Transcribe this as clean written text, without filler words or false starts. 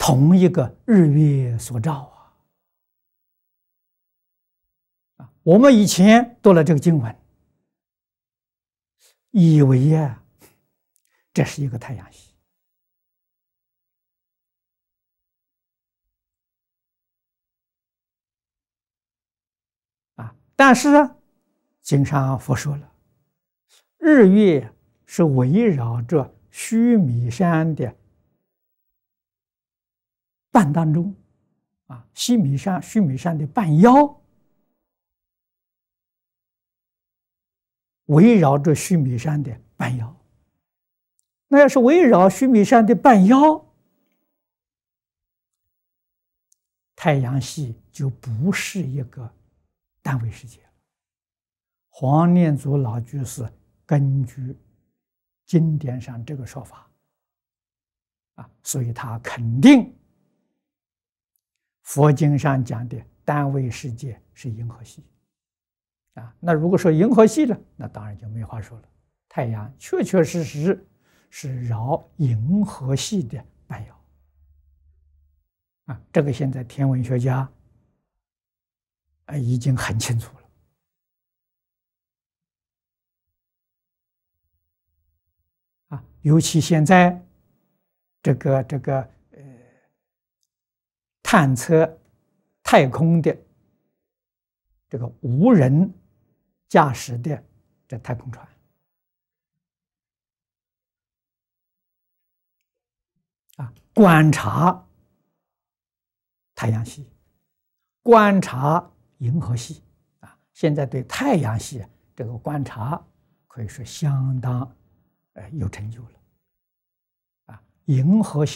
同一个日月所照我们以前读了这个经文，以为这是一个太阳系但是经上佛说了，日月是围绕着须弥山的半当中须弥山的半腰，围绕着须弥山的半腰。那要是围绕须弥山的半腰，太阳系就不是一个单位世界了。黄念祖老居士根据经典上这个说法所以他肯定佛经上讲的单位世界是银河系那如果说银河系呢，那当然就没话说了。太阳确确实实是绕银河系的半腰这个现在天文学家已经很清楚了尤其现在这个探测太空的这个无人驾驶的这太空船观察太阳系，观察银河系现在对太阳系这个观察可以说相当有成就了银河系